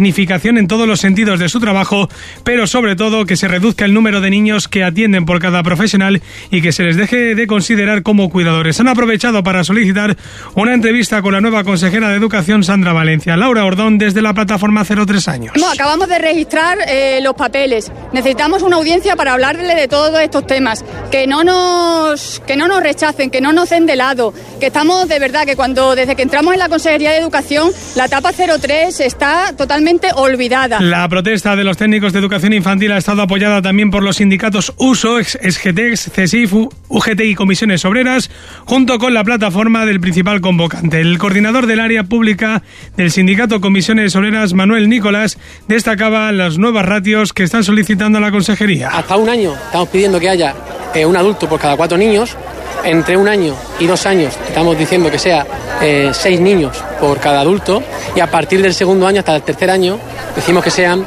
dignificación en todos los sentidos de su trabajo, pero sobre todo que se reduzca el número de niños que atienden por cada profesional y que se les deje de considerar como cuidadores. Han aprovechado para solicitar una entrevista con la nueva consejera de Educación, Sandra Valencia. Laura Ordón, desde la plataforma 03 años. Acabamos de registrar los papeles. Necesitamos una audiencia para hablarle de todos estos temas. Que no nos rechacen, que no nos den de lado. Que estamos, de verdad, que desde que entramos en la Consejería de Educación, la etapa 03 está totalmente olvidada. La protesta de los técnicos de educación infantil ha estado apoyada también por los sindicatos USO, SGTEX, CESIF, UGT y Comisiones Obreras, junto con la plataforma del principal convocante. El coordinador del área pública del sindicato Comisiones Obreras, Manuel Nicolás, destacaba las nuevas ratios que están solicitando la consejería. Hasta un año estamos pidiendo que haya un adulto por cada 4 niños. Entre 1 año y 2 años estamos diciendo que sea 6 niños por cada adulto, y a partir del segundo año hasta el tercer año decimos que sean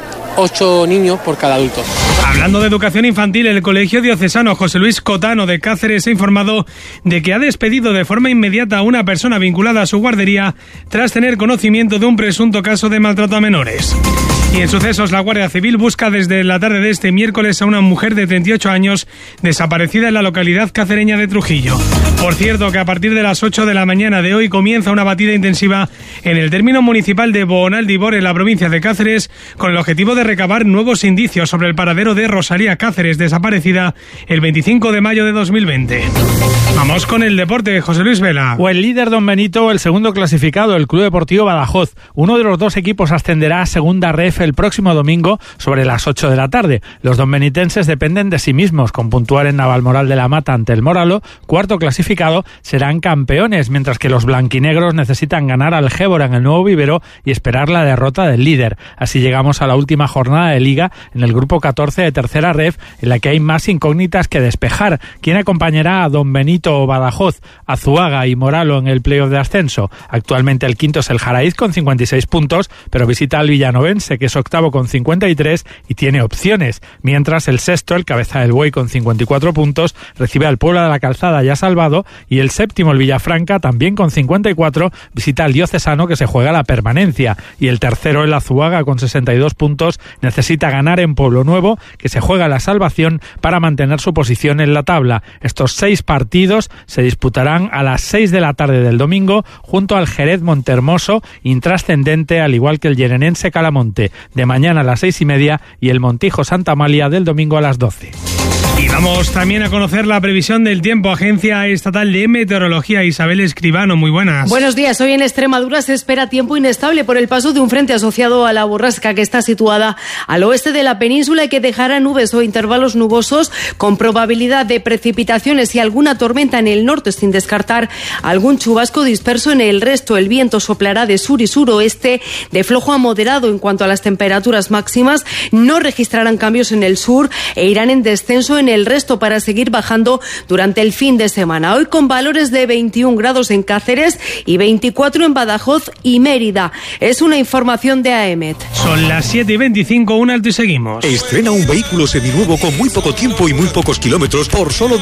8 niños por cada adulto. Hablando de educación infantil, el Colegio Diocesano José Luis Cotano de Cáceres ha informado de que ha despedido de forma inmediata a una persona vinculada a su guardería tras tener conocimiento de un presunto caso de maltrato a menores. Y en sucesos, la Guardia Civil busca desde la tarde de este miércoles a una mujer de 38 años desaparecida en la localidad cacereña de Trujillo. Por cierto, que a partir de las 8 de la mañana de hoy comienza una batida intensiva en el término municipal de Boonaldibor, en la provincia de Cáceres, con el objetivo de recabar nuevos indicios sobre el paradero de Rosalía Cáceres, desaparecida el 25 de mayo de 2020. Vamos con el deporte, José Luis Vela. O el líder Don Benito o el segundo clasificado, el Club Deportivo Badajoz. Uno de los dos equipos ascenderá a Segunda Ref el próximo domingo sobre las 8 de la tarde. Los donbenitenses dependen de sí mismos. Con puntuar en Navalmoral de la Mata ante el Moralo, cuarto clasificado, serán campeones, mientras que los blanquinegros necesitan ganar al Gébora en el Nuevo Vivero y esperar la derrota del líder. Así llegamos a la última jornada de Liga en el grupo 14 de Tercera Ref, en la que hay más incógnitas que despejar. ¿Quién acompañará a Don Benito o Badajoz, Azuaga y Moralo en el playoff de ascenso? Actualmente el quinto es el Jaraíz con 56 puntos, pero visita al Villanovense, que es octavo con 53 y tiene opciones, mientras el sexto, el Cabeza del Buey, con 54 puntos, recibe al Puebla de la Calzada ya salvado, y el séptimo, el Villafranca, también con 54, visita al Diocesano, que se juega la permanencia, y el tercero, el Azuaga, con 62 puntos, necesita ganar en Pueblo Nuevo, que se juega la salvación para mantener su posición en la tabla. Estos 6 partidos se disputarán a las 6 de la tarde del domingo junto al Jerez Montermoso, intrascendente, al igual que el Llenenense Calamonte, de mañana a las 6:30, y el Montijo Santa Amalia del domingo a las 12. Y vamos también a conocer la previsión del tiempo. Agencia Estatal de Meteorología, Isabel Escribano, muy buenas. Buenos días. Hoy en Extremadura se espera tiempo inestable por el paso de un frente asociado a la borrasca que está situada al oeste de la península y que dejará nubes o intervalos nubosos con probabilidad de precipitaciones y alguna tormenta en el norte, sin descartar algún chubasco disperso en el resto. El viento soplará de sur y suroeste de flojo a moderado. En cuanto a las temperaturas máximas, no registrarán cambios en el sur e irán en descenso en el resto para seguir bajando durante el fin de semana. Hoy con valores de 21 grados en Cáceres y 24 en Badajoz y Mérida. Es una información de AEMET. Son las 7:25, un alto y seguimos. Estrena un vehículo seminuevo con muy poco tiempo y muy pocos kilómetros por solo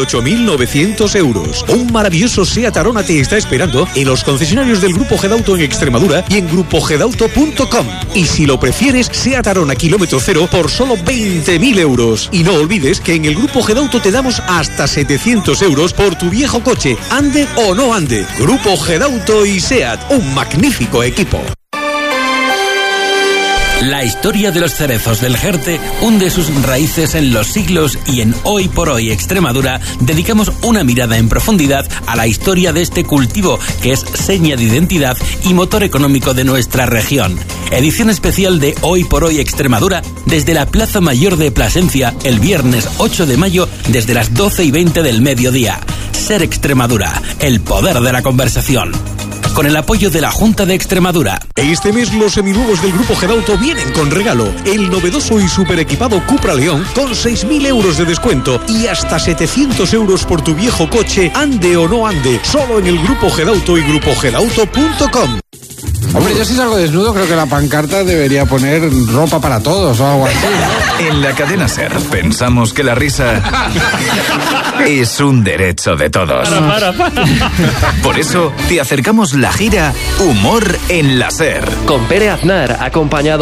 18.900 euros. Un maravilloso Seat Arona te está esperando en los concesionarios del Grupo Gedauto en Extremadura y en grupogedauto.com. Y si lo prefieres, Seat Arona kilómetro cero por solo 20.000 euros. Y no olvides que en el Grupo Gedauto te damos hasta 700 euros por tu viejo coche, ande o no ande. Grupo Gedauto y SEAT, un magnífico equipo. La historia de los cerezos del Jerte hunde sus raíces en los siglos, y en Hoy por Hoy Extremadura dedicamos una mirada en profundidad a la historia de este cultivo, que es seña de identidad y motor económico de nuestra región. Edición especial de Hoy por Hoy Extremadura desde la Plaza Mayor de Plasencia el viernes 8 de mayo desde las 12:20 del mediodía. Ser Extremadura, el poder de la conversación. Con el apoyo de la Junta de Extremadura. Este mes los seminuevos del Grupo Gedauto vienen con regalo. El novedoso y super equipado Cupra León con 6.000 euros de descuento y hasta 700 euros por tu viejo coche, ande o no ande. Solo en el Grupo Gedauto y grupogedauto.com. Hombre, yo si salgo desnudo creo que la pancarta debería poner ropa para todos o algo así, ¿no? En la cadena SER pensamos que la risa es un derecho de todos. Para. Por eso te acercamos la gira Humor en la SER. Con Pere Aznar, acompañado